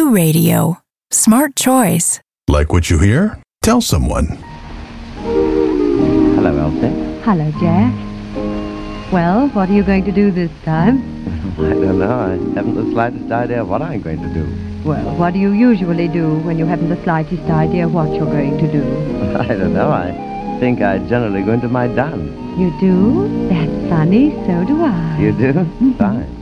Q Radio. Smart choice. Like what you hear? Tell someone. Hello, Elsie. Hello, Jack. Well, what are you going to do this time? I don't know. I haven't the slightest idea what I'm going to do. Well, what do you usually do when you haven't the slightest idea what you're going to do? I don't know. I think I generally go into my dance. You do? That's funny. So do I. You do? Fine.